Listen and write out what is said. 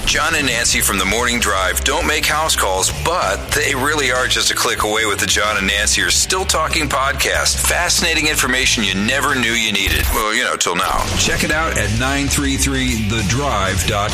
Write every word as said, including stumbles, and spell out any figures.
John and Nancy from the Morning Drive don't make house calls, but they really are just a click away with the John and Nancy are Still Talking podcast. Fascinating information you never knew you needed. Well, you know, till now. Check it out at nine three three the drive dot